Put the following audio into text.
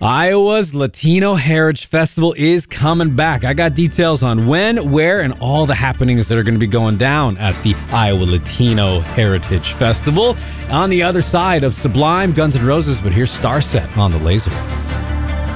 Iowa's Latino Heritage Festival is coming back. I got details on when, where, and all the happenings that are going to be going down at the Iowa Latino Heritage Festival. On the other side of Sublime, Guns N' Roses, but here's Starset on the Laser.